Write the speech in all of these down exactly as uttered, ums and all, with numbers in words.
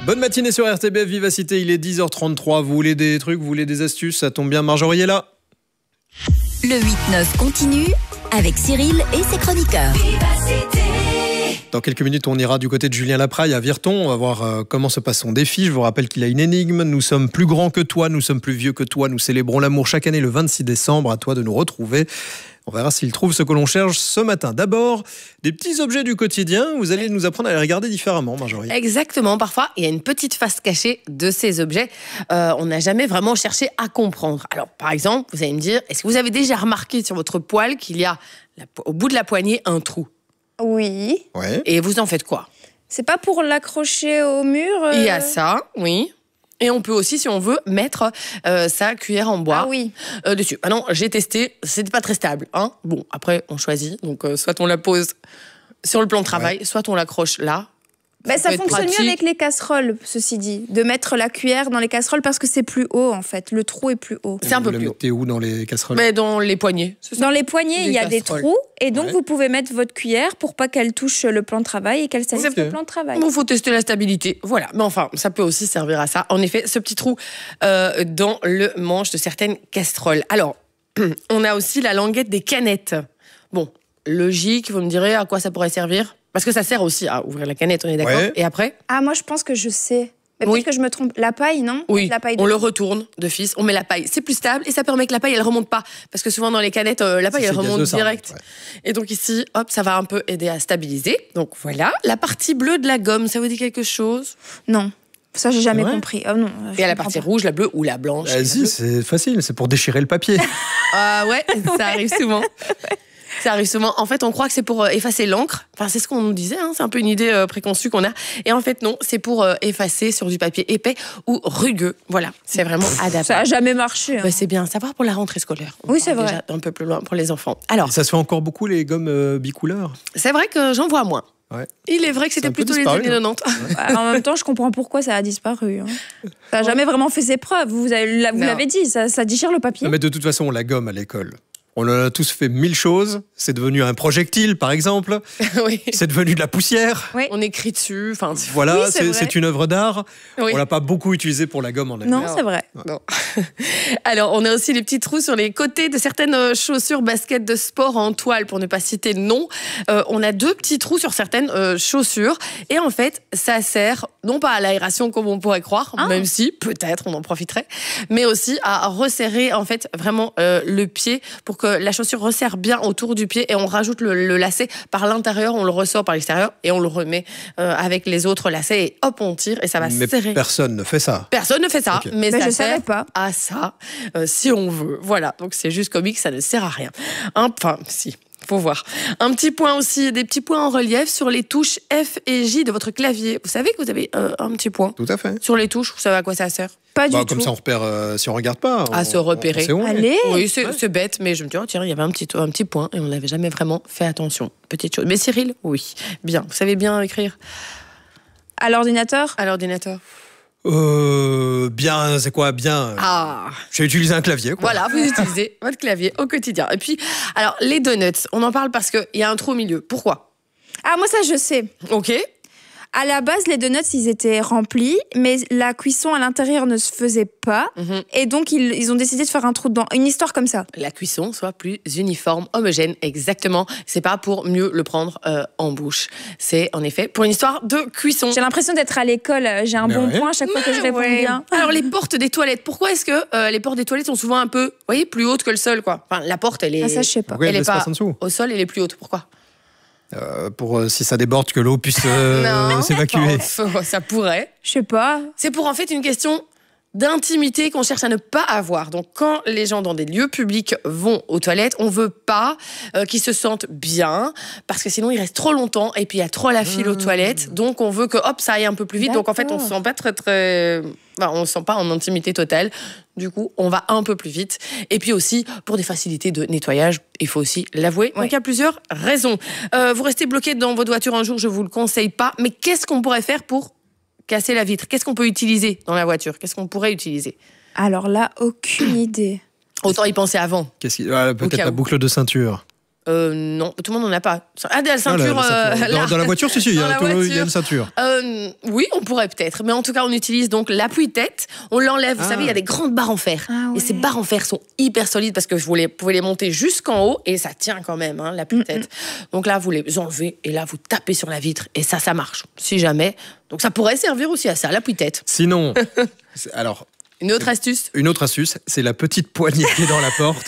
Bonne matinée sur R T B F Vivacité, il est dix heures trente-trois. Vous voulez des trucs, vous voulez des astuces, ça tombe bien, Marjorie est là. Le huit neuf continue avec Cyril et ses chroniqueurs. Vivacité. Dans quelques minutes, on ira du côté de Julien Lapraille à Virton. On va voir euh, comment se passe son défi. Je vous rappelle qu'il a une énigme. Nous sommes plus grands que toi, nous sommes plus vieux que toi. Nous célébrons l'amour chaque année le vingt-six décembre. À toi de nous retrouver. On verra s'il trouve ce que l'on cherche ce matin. D'abord, des petits objets du quotidien. Vous allez nous apprendre à les regarder différemment, Marjorie. Exactement. Parfois, il y a une petite face cachée de ces objets. Euh, on n'a jamais vraiment cherché à comprendre. Alors, par exemple, vous allez me dire, est-ce que vous avez déjà remarqué sur votre poêle qu'il y a, la, au bout de la poignée, un trou ? Oui. Ouais. Et vous en faites quoi ? C'est pas pour l'accrocher au mur euh... Il y a ça, oui. Et on peut aussi, si on veut, mettre euh, sa cuillère en bois ah oui. euh, dessus. Ah non, j'ai testé, c'était pas très stable. Hein. Bon, après, on choisit. Donc, euh, soit on la pose sur le plan de travail, ouais. soit on l'accroche là. Bah, ça fonctionne mieux avec les casseroles, ceci dit, de mettre la cuillère dans les casseroles parce que c'est plus haut en fait. Le trou est plus haut. C'est un peu plus haut. Vous le mettez où dans les casseroles ? Mais dans les poignées. Dans les poignées, il y a des trous et donc ouais. vous pouvez mettre votre cuillère pour pas qu'elle touche le plan de travail et qu'elle salisse okay. le plan de travail. Bon, faut tester la stabilité. Voilà. Mais enfin, ça peut aussi servir à ça. En effet, ce petit trou euh, dans le manche de certaines casseroles. Alors, on a aussi la languette des canettes. Bon, logique. Vous me direz à quoi ça pourrait servir ? Parce que ça sert aussi à ouvrir la canette, on est d'accord. Ouais. Et après ? Ah, moi, je pense que je sais. Mais oui. peut-être que je me trompe. La paille, non ? Oui, la paille on le retourne de fils, on met la paille. C'est plus stable et ça permet que la paille, elle remonte pas. Parce que souvent, dans les canettes, euh, la paille, elle remonte direct. Ça, ouais. Et donc ici, hop, ça va un peu aider à stabiliser. Donc voilà. La partie bleue de la gomme, ça vous dit quelque chose ? Non. Ça, j'ai jamais compris. Oh, non, et à la partie pas. rouge, la bleue ou la blanche ? Vas-y, c'est facile, c'est pour déchirer le papier. Ah ouais, ça arrive souvent. Ça arrive souvent. En fait, on croit que c'est pour effacer l'encre. Enfin, c'est ce qu'on nous disait. Hein. C'est un peu une idée euh, préconçue qu'on a. Et en fait, non. C'est pour euh, effacer sur du papier épais ou rugueux. Voilà. C'est vraiment adapté. Ça a jamais marché. Hein. Bah, c'est bien. Savoir pour la rentrée scolaire. On oui, c'est vrai. Déjà un peu plus loin pour les enfants. Alors. Et ça se fait encore beaucoup les gommes euh, bicouleurs. C'est vrai que j'en vois moins. Ouais. Il est vrai que c'était plutôt disparu, les années quatre-vingt-dix. Ouais. En même temps, je comprends pourquoi ça a disparu. Hein. Ça n'a jamais vraiment fait ses preuves. Vous, avez, vous l'avez dit, ça, ça déchire le papier. Non, mais de toute façon, la gomme à l'école. On en a tous fait mille choses. C'est devenu un projectile, par exemple. Oui. C'est devenu de la poussière. Oui. On écrit dessus. Enfin, voilà, oui, c'est, c'est, c'est une œuvre d'art. Oui. On l'a pas beaucoup utilisé pour la gomme en elle-même. Non, c'est vrai. Non. Alors, on a aussi les petits trous sur les côtés de certaines chaussures baskets de sport en toile, pour ne pas citer le nom. Euh, on a deux petits trous sur certaines euh, chaussures. Et en fait, ça sert non pas à l'aération comme on pourrait croire, ah. même si peut-être on en profiterait, mais aussi à resserrer en fait vraiment euh, le pied pour que la chaussure resserre bien autour du pied et on rajoute le, le lacet par l'intérieur, on le ressort par l'extérieur et on le remet euh, avec les autres lacets et hop, on tire et ça va mais serrer. Personne ne fait ça. Personne ne fait ça, okay. mais, mais ça je sert savais pas. à ça euh, si on veut. Voilà, donc c'est juste comique, ça ne sert à rien. Enfin, si. Faut voir. Un petit point aussi, des petits points en relief sur les touches F et J de votre clavier. Vous savez que vous avez euh, un petit point. Tout à fait. Sur les touches, vous savez à quoi ça sert ? Pas bah, du comme tout. ça, on repère, euh, si on regarde pas. À on, se repérer. On, on Allez. Oui, c'est, ouais. c'est bête, mais je me dis, oh, tiens, il y avait un petit, un petit point et on n'avait jamais vraiment fait attention. Petite chose. Mais Cyril, oui. Bien. Vous savez bien écrire ? À l'ordinateur ? À l'ordinateur. Euh, bien, c'est quoi bien ? Ah. J'ai utilisé un clavier, quoi. Voilà, vous utilisez votre clavier au quotidien. Et puis, alors, les donuts, on en parle parce qu'il y a un trou au milieu. Pourquoi ? Ah, moi, ça, je sais. Ok. À la base, les donuts, ils étaient remplis, mais la cuisson à l'intérieur ne se faisait pas. Mm-hmm. Et donc, ils, ils ont décidé de faire un trou dedans. Une histoire comme ça. La cuisson soit plus uniforme, homogène, exactement. C'est pas pour mieux le prendre euh, en bouche. C'est en effet pour une histoire de cuisson. J'ai l'impression d'être à l'école. J'ai un mais bon ouais. point à chaque fois que je réponds ouais. bien. Alors, les portes des toilettes. Pourquoi est-ce que euh, les portes des toilettes sont souvent un peu, vous voyez, plus hautes que le sol, quoi ? Enfin, la porte, elle est. Ah, ça, je sais pas. Elle, elle est pas au sol, elle est plus haute. Pourquoi ? Euh, pour euh, si ça déborde, que l'eau puisse euh, non, s'évacuer. Ça pourrait. Je sais pas. C'est pour en fait une question d'intimité qu'on cherche à ne pas avoir. Donc, quand les gens dans des lieux publics vont aux toilettes, on veut pas euh, qu'ils se sentent bien, parce que sinon, ils restent trop longtemps, et puis il y a trop la file mmh. aux toilettes, donc on veut que, hop, ça aille un peu plus vite. D'accord. Donc, en fait, on se sent pas très, très... Enfin, on se sent pas en intimité totale. Du coup, on va un peu plus vite. Et puis aussi, pour des facilités de nettoyage, il faut aussi l'avouer. Oui. Donc, il y a plusieurs raisons. Euh, vous restez bloqué dans votre voiture un jour, je vous le conseille pas, mais qu'est-ce qu'on pourrait faire pour casser la vitre? Qu'est-ce qu'on peut utiliser dans la voiture? Qu'est-ce qu'on pourrait utiliser? Alors là, aucune idée. Autant y penser avant. Qu'est-ce qui... ah, peut-être la boucle de ceinture. Euh, non, tout le monde n'en a pas. Ah, de la ceinture. Ah, la, la ceinture. Euh, dans, dans la voiture, si, si, il y, Dans a la tout- il y a voiture. une ceinture. Euh, oui, on pourrait peut-être. Mais en tout cas, on utilise donc l'appui-tête. On l'enlève. Vous Ah. savez, il y a des grandes barres en fer. Ah ouais. Et ces barres en fer sont hyper solides parce que vous les, pouvez les monter jusqu'en haut et ça tient quand même, hein, l'appui-tête. Donc là, vous les enlevez et là, vous tapez sur la vitre et ça, ça marche. Si jamais. Donc ça pourrait servir aussi à ça, l'appui-tête. Sinon, c'est- alors, Une autre astuce. une autre astuce, c'est la petite poignée qui est dans la porte.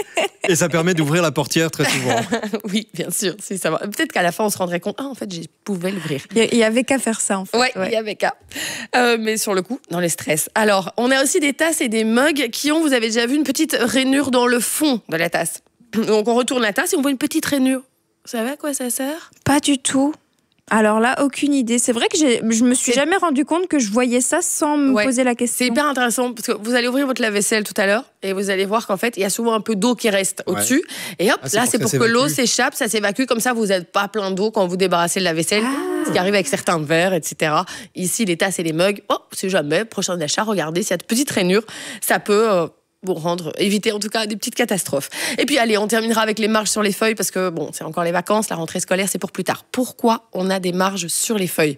Et ça permet d'ouvrir la portière très souvent. Oui, bien sûr. Si ça va. Peut-être qu'à la fin, on se rendrait compte. Ah, en fait, je pouvais l'ouvrir. Il y avait qu'à faire ça, en fait. Ouais, il y avait qu'à. Euh, mais sur le coup, dans les stress. Alors, on a aussi des tasses et des mugs qui ont, vous avez déjà vu, une petite rainure dans le fond de la tasse. Donc, on retourne la tasse et on voit une petite rainure. Vous savez à quoi ça sert? Pas du tout. Alors là, aucune idée. C'est vrai que j'ai- je me suis C'est- jamais rendu compte que je voyais ça sans me Ouais. poser la C'est question. hyper intéressant parce que vous allez ouvrir votre lave-vaisselle tout à l'heure et vous allez voir qu'en fait, il y a souvent un peu d'eau qui reste Ouais. au-dessus. Et hop, Ah, c'est là, pour c'est que pour ça que l'eau s'évacue. s'échappe, ça s'évacue. Comme ça, vous n'êtes pas plein d'eau quand vous débarrassez le lave-vaisselle. Ah. Ce qui arrive avec certains verres, et cetera. Ici, les tasses et les mugs. Oh, c'est jamais. Prochain achat, regardez, s'il y a de petites rainures, ça peut euh, vous rendre, éviter en tout cas des petites catastrophes. Et puis, allez, on terminera avec les marges sur les feuilles parce que, bon, c'est encore les vacances, la rentrée scolaire, c'est pour plus tard. Pourquoi on a des marges sur les feuilles?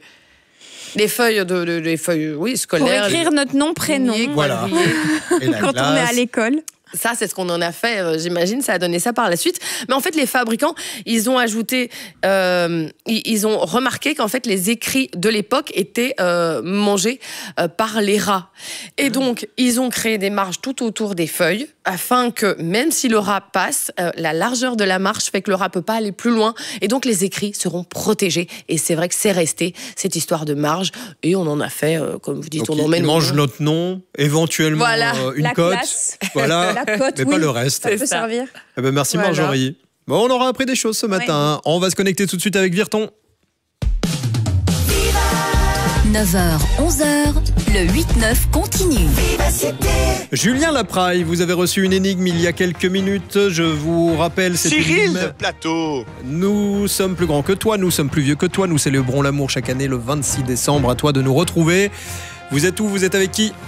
Les feuilles, de, de- les feuilles, oui, Pour scolaires. écrire notre nom, prénom, les- Voilà. Et la quand on est à glace. l'école. Ça, c'est ce qu'on en a fait, euh, j'imagine, ça a donné ça par la suite. Mais en fait, les fabricants, ils ont ajouté, euh, ils, ils ont remarqué qu'en fait, les écrits de l'époque étaient euh, mangés euh, par les rats. Et donc, ils ont créé des marges tout autour des feuilles, afin que, même si le rat passe, euh, la largeur de la marge fait que le rat peut pas aller plus loin. Et donc, les écrits seront protégés. Et c'est vrai que c'est resté, cette histoire de marge. Et on en a fait, euh, comme vous dites, Donc, on il, en met il nos mange noms. notre nom, éventuellement Voilà, euh, une la cote. classe. Voilà, La cote, mais oui. pas le reste. Ça peut C'est ça. servir. Eh ben, merci Voilà. Marjorie. Bon, on aura appris des choses ce matin. On va se connecter tout de suite avec Virton. neuf heures, onze heures, le huit neuf continue. Julien Lapraille, vous avez reçu une énigme il y a quelques minutes. Je vous rappelle cette Cyril énigme. de Plateau. Nous sommes plus grands que toi, nous sommes plus vieux que toi. Nous célébrons l'amour chaque année le vingt-six décembre. À toi de nous retrouver. Vous êtes où? Vous êtes avec qui?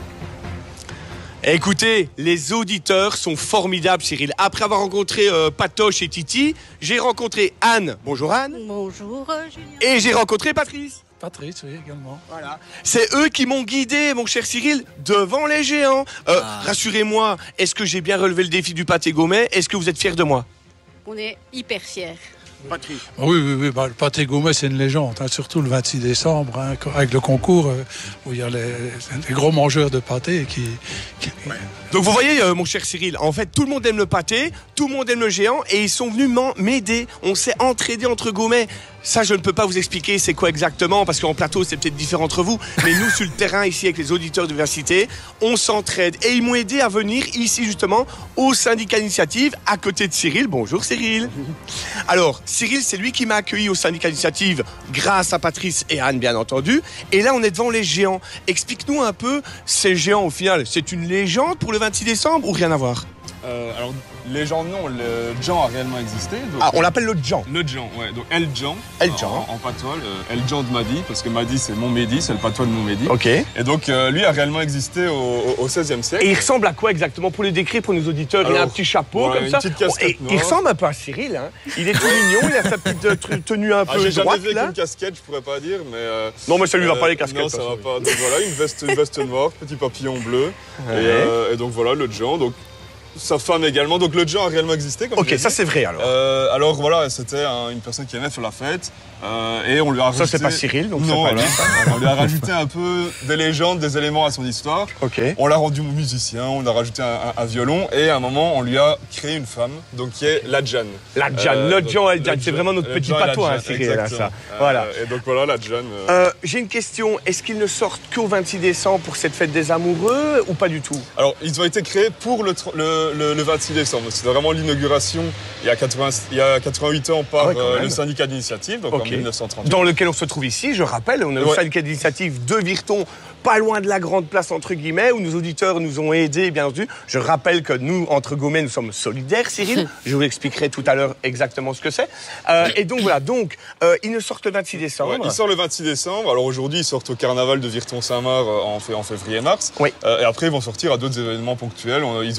Écoutez, les auditeurs sont formidables, Cyril. Après avoir rencontré euh, Patoche et Titi, j'ai rencontré Anne. Bonjour Anne. Bonjour euh, Julien. Et j'ai rencontré Patrice. Patrice, oui, également. Voilà. C'est eux qui m'ont guidé, mon cher Cyril, devant les géants. Euh, Ah. Rassurez-moi, est-ce que j'ai bien relevé le défi du pâté gourmet? Est-ce que vous êtes fiers de moi? On est hyper fiers. Patrice. Oui, oui, oui. Bah, le pâté gourmet, c'est une légende, hein, surtout le vingt-six décembre, hein, avec le concours euh, où il y a les, les gros mangeurs de pâté qui. qui- Donc vous voyez, euh, mon cher Cyril, en fait, tout le monde aime le pâté, tout le monde aime le géant, et ils sont venus m'en- m'aider. On s'est entraidés entre gourmets. Ça, je ne peux pas vous expliquer c'est quoi exactement, parce qu'en plateau, c'est peut-être différent entre vous. Mais nous, sur le terrain, ici, avec les auditeurs d'université, on s'entraide. Et ils m'ont aidé à venir ici, justement, au syndicat Initiative, à côté de Cyril. Bonjour, Cyril. Alors, Cyril, c'est lui qui m'a accueilli au syndicat Initiative, grâce à Patrice et Anne, bien entendu. Et là, on est devant les géants. Explique-nous un peu, ces géants, au final, c'est une légende pour le vingt-six décembre ou rien à voir? Euh, alors, légende, non, le Djan a réellement existé. Donc, Ah, on l'appelle le Djan. Le Djan, ouais. Donc, El Djan. El Djan. En, en patois, euh, El Djan de Madi, parce que Madi, c'est mon Mehdi, c'est le patois de mon Mehdi. Ok. Et Et donc, euh, lui a réellement existé au, au, au seizième siècle. il ressemble à quoi exactement pour le décrire pour nos auditeurs? Il a un Alors, petit chapeau voilà, comme une ça. petite casquette Oh, et il noire. ressemble un peu à Cyril. Hein. Il est tout mignon, il a sa petite euh, tru- tenue un Ah, peu j'ai jamais droite vu là. avec une casquette, je pourrais pas dire, mais... euh, Non, mais ça lui va euh, pas les casquettes. Non, ça ça, va ça. pas. Donc voilà, une veste, une veste noire, petit papillon bleu. Ouais. Et, euh, et donc voilà, le Djan. Donc, sa femme également. Donc le Djan a réellement existé, comme Ok, j'ai ça dit. c'est vrai alors. Euh, alors voilà, c'était un- une personne qui aimait faire la fête euh, et on lui a Ça rajouté... c'est pas Cyril, donc Non, c'est pas voilà. lui. ça. On lui a rajouté un peu des légendes, des éléments à son histoire. Ok. On l'a rendu musicien, on a rajouté un, un- un violon et à un moment on lui a créé une femme, donc qui est la Jan. La Jan, Euh, notre donc, Jan, elle le Jan, c'est Jan- vraiment notre le petit Jan et la patois, hein, Jan, Cyril, là, exactement. ça. Euh, Voilà. Et donc voilà la Jan. euh, Euh, J'ai une question. Est-ce qu'ils ne sortent qu'au vingt-six décembre pour cette fête des amoureux ou pas du tout? Alors ils ont été créés pour le, tr- le, le- le vingt-six décembre. C'était vraiment l'inauguration il y a, quatre-vingts il y a quatre-vingt-huit ans par Ah ouais, quand euh, même. le syndicat d'initiative, donc Ok. en mille neuf cent trente. Dans lequel on se trouve ici, je rappelle, on est au Ouais. syndicat d'initiative de Virton, pas loin de la grande place entre guillemets, où nos auditeurs nous ont aidés, bien entendu. Je rappelle que nous, entre gourmets, nous sommes solidaires, Cyril. Je vous expliquerai tout à l'heure exactement ce que c'est. Euh, et donc voilà, donc euh, ils ne sortent le vingt-six décembre. Ouais, il sort le vingt-six décembre. Alors aujourd'hui, ils sortent au carnaval de Virton-Saint-Marc euh, en, fé- en février-mars. Oui. Euh, et après, ils vont sortir à d'autres événements ponctuels. On- Ils ont été au Quai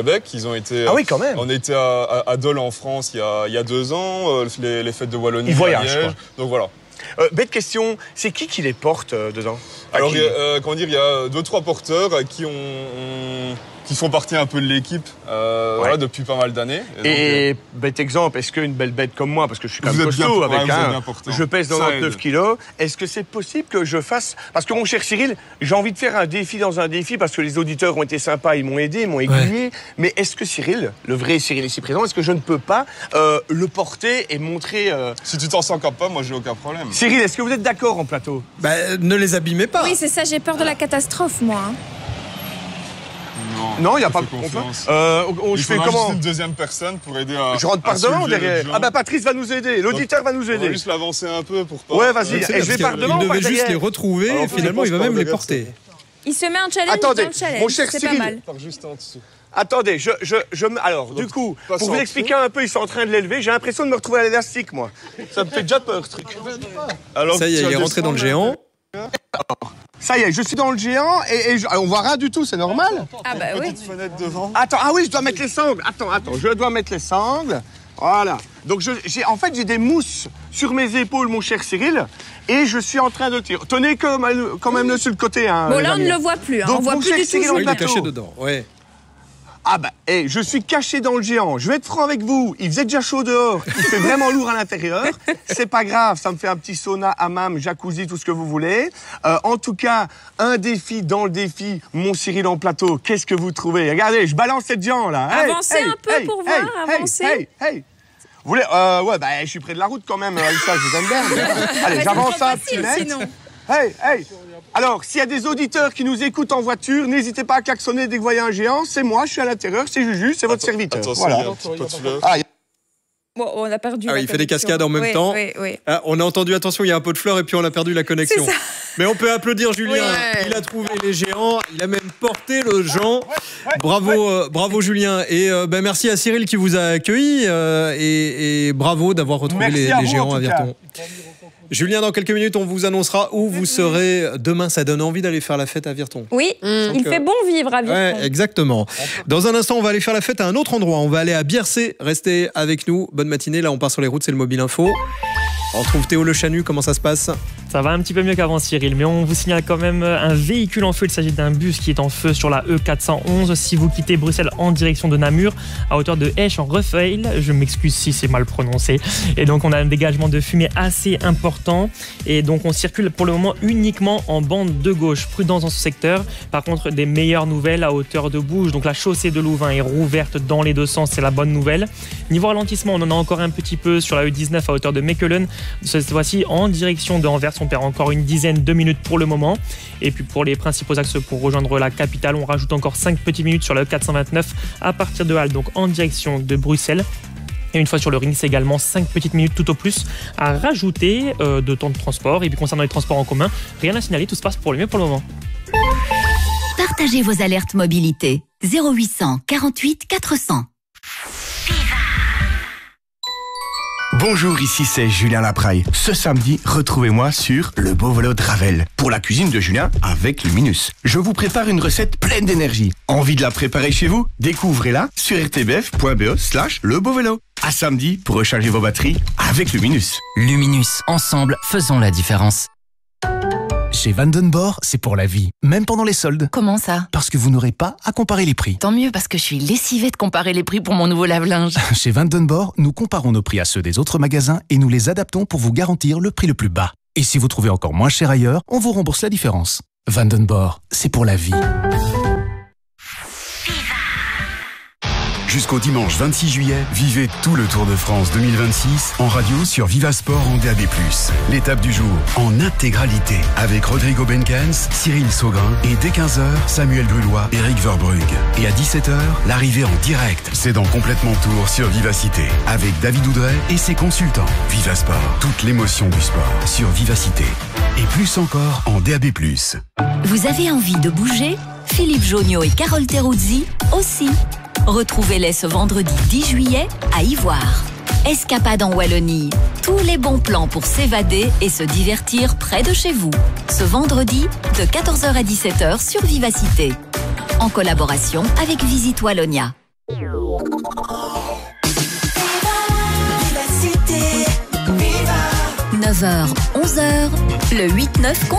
Québec. Ils ont été. Ah oui, quand même. On était à, à, à Dole en France il y a, il y a deux ans. Euh, les, les fêtes de Wallonie. Ils voyagent, quoi. Donc voilà. Euh, bête question, c'est qui qui les porte euh, dedans? Alors, qui... il y a, euh, comment dire, il y a deux, trois porteurs qui ont, ont qui font partie un peu de l'équipe euh, ouais. voilà, depuis pas mal d'années. Et, et donc, euh... bête exemple, est-ce qu'une belle bête comme moi, parce que je suis quand même costaud avec ouais, un, je pèse quatre-vingt-dix-neuf kilos, est-ce que c'est possible que je fasse, parce que mon cher Cyril, j'ai envie de faire un défi dans un défi, parce que les auditeurs ont été sympas, ils m'ont aidé, ils m'ont aiguillé, ouais. mais est-ce que Cyril, le vrai Cyril ici présent, est-ce que je ne peux pas euh, le porter et montrer... Euh... Si tu t'en sens capable, moi j'ai aucun problème. Cyril, est-ce que vous êtes d'accord en plateau? Bah, ne les abîmez pas. Oui, c'est ça, j'ai peur de la catastrophe, moi. Hein. Non, il n'y a pas de confiance. Euh, on, je fais comment? Juste une deuxième personne pour aider à. Je rentre par devant ou derrière? Ah bah Patrice va nous aider, l'auditeur va nous aider. On va juste l'avancer un peu pour pas. Ouais, vas-y. Et je vais par devant. Il devait juste les retrouver et finalement il va même les porter. Il se met un challenge. Attendez, dans le challenge. Mon cher c'est Cyril, pas mal. Juste en dessous. Attendez, je, je, je, alors, donc, du coup, pour vous expliquer un peu, ils sont en train de l'élever. J'ai l'impression de me retrouver à l'élastique, moi. Ça me fait déjà peur, ce truc. Alors, ça y est, il est rentré dans le géant. Ça y est, je suis dans le géant et, et je, on voit rien du tout, c'est normal. Ah bah oui. Fenêtre devant. Attends, ah oui, je dois mettre les sangles. Attends, attends, je dois mettre les sangles. Voilà. Donc, je, j'ai, en fait, j'ai des mousses sur mes épaules, mon cher Cyril, et je suis en train de tirer. Tenez quand même, quand même le sur le côté. Hein, bon, là, on ne le voit plus. Hein. Donc, on voit plus du tout. Cyril, il est caché dedans, ouais. Ah bah, hey, je suis caché dans le géant. Je vais être franc avec vous. Il faisait déjà chaud dehors. Il fait vraiment lourd à l'intérieur. C'est pas grave. Ça me fait un petit sauna, hammam, jacuzzi, tout ce que vous voulez. Euh, en tout cas, un défi dans le défi. Mon Cyril en plateau. Qu'est-ce que vous trouvez? Regardez, je balance cette géant là. Hey, avancez hey, un peu hey, pour hey, voir. Hey, avancez. Hey, hey. Vous voulez? Euh, ouais, bah, je suis près de la route quand même. Ça, je vous aime bien. Allez, j'avance un petit mètre. Hey, hey. Alors, s'il y a des auditeurs qui nous écoutent en voiture, n'hésitez pas à klaxonner dès que vous voyez un géant. C'est moi, je suis à l'intérieur, c'est Juju, c'est votre Attends, serviteur. Attention, voilà. il y a un petit peu de fleurs. Ah, bon, on a perdu. Ah, la il fait des cascades en même oui, temps. Oui, oui. Ah, on a entendu, attention, il y a un pot de fleurs et puis on a perdu la connexion. C'est ça. Mais on peut applaudir Julien. Ouais. Il a trouvé les géants. Il a même porté le géant. Bravo, euh, bravo Julien. Et euh, ben, merci à Cyril qui vous a accueilli. Euh, et, et bravo d'avoir retrouvé merci les, à les vous, géants en à tout Virton. Julien, dans quelques minutes, on vous annoncera où vous serez demain. Ça donne envie d'aller faire la fête à Virton. Oui, mmh. il fait bon vivre à Virton. Ouais, exactement. Dans un instant, on va aller faire la fête à un autre endroit. On va aller à Biercé. Restez avec nous. Bonne matinée. Là, on part sur les routes. C'est le Mobile Info. On retrouve Théo Le Chanu. Comment ça se passe? Ça va un petit peu mieux qu'avant, Cyril, mais on vous signale quand même un véhicule en feu. Il s'agit d'un bus qui est en feu sur la E quatre cent onze. Si vous quittez Bruxelles en direction de Namur, à hauteur de Esch en Refeil, je m'excuse si c'est mal prononcé. Et donc, on a un dégagement de fumée assez important. Et donc, on circule pour le moment uniquement en bande de gauche. Prudence dans ce secteur. Par contre, des meilleures nouvelles à hauteur de Bouge. Donc, la chaussée de Louvain est rouverte dans les deux sens. C'est la bonne nouvelle. Niveau ralentissement, on en a encore un petit peu sur la E dix-neuf à hauteur de Mechelen. Cette fois-ci, en direction de Anvers, on perd encore une dizaine de minutes pour le moment. Et puis pour les principaux axes pour rejoindre la capitale, on rajoute encore cinq petites minutes sur la E quatre cent vingt-neuf à partir de Halle, donc en direction de Bruxelles. Et une fois sur le ring, c'est également cinq petites minutes tout au plus à rajouter euh, de temps de transport. Et puis concernant les transports en commun, rien à signaler, tout se passe pour le mieux pour le moment. Partagez vos alertes mobilité. zéro huit cent quarante-huit quatre cents. Bonjour, ici c'est Julien Lapraille. Ce samedi, retrouvez-moi sur Le Beau Vélo de Ravel pour la cuisine de Julien avec Luminus. Je vous prépare une recette pleine d'énergie. Envie de la préparer chez vous? Découvrez-la sur r t b f point b e slash le beau vélo. À samedi pour recharger vos batteries avec Luminus. Luminus, ensemble, faisons la différence. Chez Vandenborg, c'est pour la vie, même pendant les soldes. Comment ça? Parce que vous n'aurez pas à comparer les prix. Tant mieux, parce que je suis lessivée de comparer les prix pour mon nouveau lave-linge. Chez Vandenborg, nous comparons nos prix à ceux des autres magasins et nous les adaptons pour vous garantir le prix le plus bas. Et si vous trouvez encore moins cher ailleurs, on vous rembourse la différence. Vandenborg, c'est pour la vie. Jusqu'au dimanche vingt-six juillet, vivez tout le Tour de France deux mille vingt-six en radio sur Vivasport en D A B plus. L'étape du jour en intégralité avec Rodrigo Benkens, Cyril Saugrin et dès quinze heures, Samuel Grulois, Eric Verbrugge. Et à dix-sept heures, l'arrivée en direct. C'est dans Complètement Tour sur Vivacité avec David Oudray et ses consultants. Vivasport, toute l'émotion du sport sur Vivacité. Et plus encore en D A B plus. Vous avez envie de bouger? Philippe Jonio et Carole Teruzzi aussi. Retrouvez-les ce vendredi dix juillet à Ivoire. Escapade en Wallonie. Tous les bons plans pour s'évader et se divertir près de chez vous. Ce vendredi de quatorze heures à dix-sept heures sur Vivacité. En collaboration avec Visite Wallonia. neuf heures, onze heures, le huit neuf